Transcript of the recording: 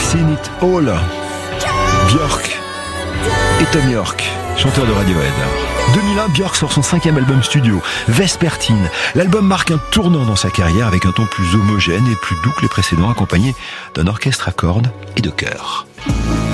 Seen It All. Björk et Tom York, chanteur de Radiohead. 2001, Björk sort son 5e album studio, Vespertine. L'album marque un tournant dans sa carrière avec un ton plus homogène et plus doux que les précédents, accompagné d'un orchestre à cordes et de chœurs.